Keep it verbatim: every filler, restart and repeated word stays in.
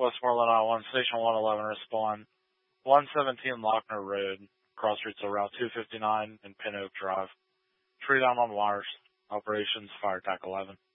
Westmoreland I one, Station one eleven, respond. one seventeen Lochner Road, cross routes of Route two fifty-nine and Pin Oak Drive. Tree down on wires. Operations Fire Attack eleven.